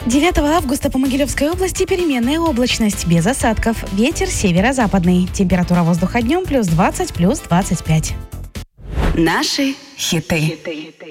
9 августа по Могилевской области переменная облачность, без осадков. Ветер северо-западный. Температура воздуха днем +20, +25. Наши хиты.